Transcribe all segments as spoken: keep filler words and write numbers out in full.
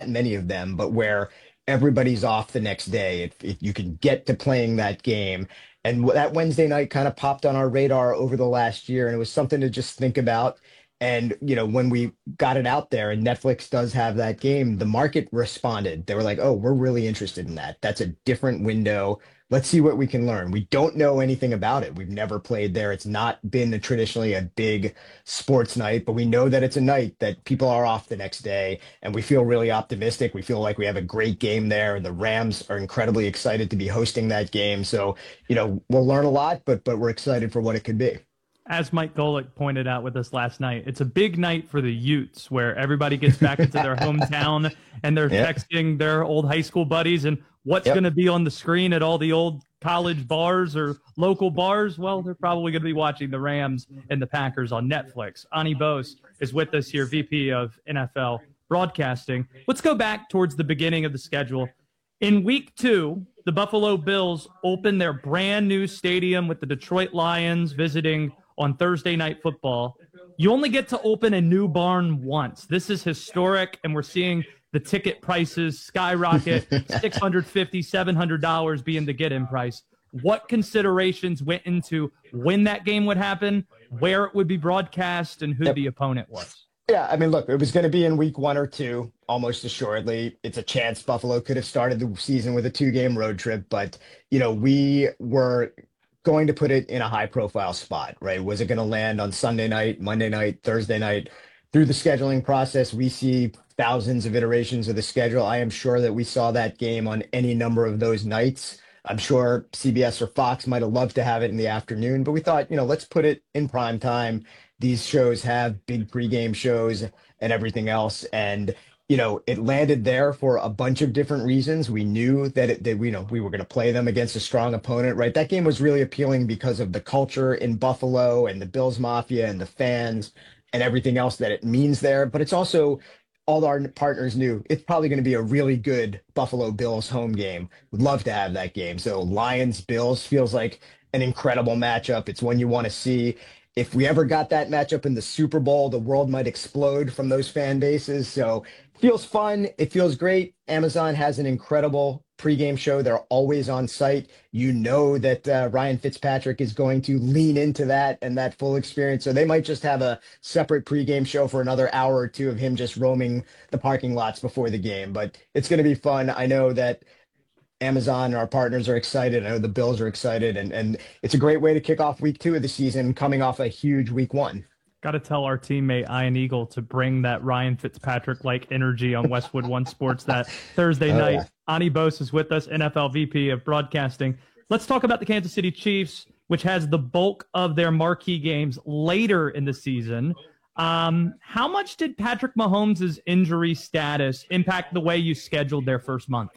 that many of them, but where everybody's off the next day. If, if you can get to playing that game. And that Wednesday night kind of popped on our radar over the last year, and it was something to just think about. And, you know, when we got it out there and Netflix does have that game, the market responded. They were like, oh, we're really interested in that. That's a different window. Let's see what we can learn. We don't know anything about it. We've never played there. It's not been a, traditionally a big sports night, but we know that it's a night that people are off the next day, and we feel really optimistic. We feel like we have a great game there, and the Rams are incredibly excited to be hosting that game. So, you know, we'll learn a lot, but but we're excited for what it could be. As Mike Golick pointed out with us last night, it's a big night for the Utes where everybody gets back into their hometown and they're yep. texting their old high school buddies and what's yep. going to be on the screen at all the old college bars or local bars. Well, they're probably going to be watching the Rams and the Packers on Netflix. Ani Bose is with us here, V P of N F L Broadcasting. Let's go back towards the beginning of the schedule. In week two, the Buffalo Bills open their brand new stadium with the Detroit Lions visiting on Thursday Night Football. You only get to open a new barn once. This is historic, and we're seeing the ticket prices skyrocket, six hundred fifty dollars, seven hundred dollars being the get-in price. What considerations went into when that game would happen, where it would be broadcast, and who yep. the opponent was? Yeah, I mean, look, it was going to be in week one or two, almost assuredly. It's a chance Buffalo could have started the season with a two-game road trip, but, you know, we were going to put it in a high-profile spot, right? Was it going to land on Sunday night, Monday night, Thursday night? Through the scheduling process, we see thousands of iterations of the schedule. I am sure that we saw that game on any number of those nights. I'm sure C B S or Fox might have loved to have it in the afternoon, but we thought, you know, let's put it in prime time. These shows have big pregame shows and everything else. And, you know, it landed there for a bunch of different reasons. We knew that, it, that we, you know, we were going to play them against a strong opponent, right? That game was really appealing because of the culture in Buffalo and the Bills Mafia and the fans and everything else that it means there. But it's also, all our partners knew it's probably going to be a really good Buffalo Bills home game. Would love to have that game. So Lions Bills feels like an incredible matchup. It's one you want to see. If we ever got that matchup in the Super Bowl, the world might explode from those fan bases. So it feels fun. It feels great. Amazon has an incredible pregame show. They're always on site. You know that uh, Ryan Fitzpatrick is going to lean into that and that full experience. So they might just have a separate pregame show for another hour or two of him just roaming the parking lots before the game. But it's going to be fun. I know that Amazon, our partners, are excited. I know the Bills are excited, and and it's a great way to kick off week two of the season, coming off a huge week one. Got to tell our teammate Ian Eagle to bring that Ryan Fitzpatrick-like energy on Westwood One Sports that Thursday oh, night. Yeah. Ani Bose is with us, N F L V P of Broadcasting. Let's talk about the Kansas City Chiefs, which has the bulk of their marquee games later in the season. Um, how much did Patrick Mahomes' injury status impact the way you scheduled their first month?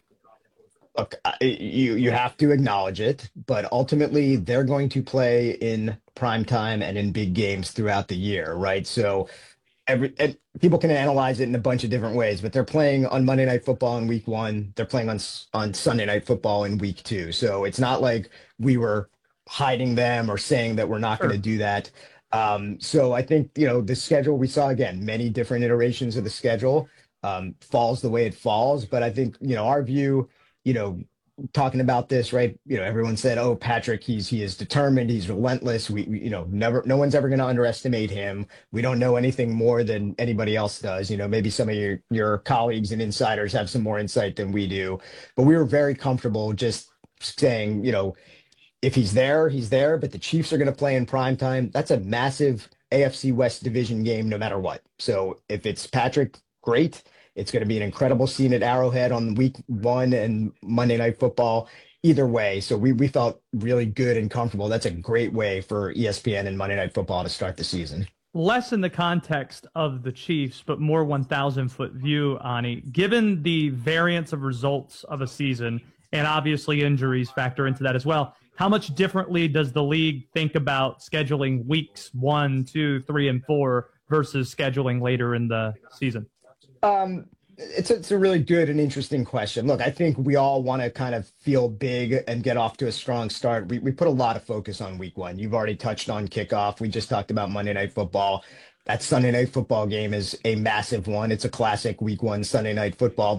Look, you you have to acknowledge it, but ultimately they're going to play in prime time and in big games throughout the year, right? So every and people can analyze it in a bunch of different ways, but they're playing on Monday Night Football in week one. They're playing on on Sunday Night Football in week two. So it's not like we were hiding them or saying that we're not Sure. going to do that. Um, so I think, you know, the schedule we saw, again, many different iterations of the schedule um, falls the way it falls. But I think, you know, our view, you know, talking about this, right? You know, everyone said, "Oh, Patrick, he's he is determined, he's relentless. We, we you know, never, no one's ever going to underestimate him. We don't know anything more than anybody else does. You know, maybe some of your your colleagues and insiders have some more insight than we do, but we were very comfortable just saying, you know, if he's there, he's there. But the Chiefs are going to play in prime time. That's a massive A F C West division game, no matter what. So if it's Patrick, great. It's going to be an incredible scene at Arrowhead on week one and Monday Night Football. Either way, so we we felt really good and comfortable. That's a great way for E S P N and Monday Night Football to start the season. Less in the context of the Chiefs, but more one thousand foot view, Ani. Given the variance of results of a season, and obviously injuries factor into that as well, how much differently does the league think about scheduling weeks one, two, three, and four versus scheduling later in the season? Um, it's a, it's a really good and interesting question. Look, I think we all want to kind of feel big and get off to a strong start. We we put a lot of focus on week one. You've already touched on kickoff. We just talked about Monday Night Football. That Sunday Night Football game is a massive one. It's a classic week one Sunday Night Football.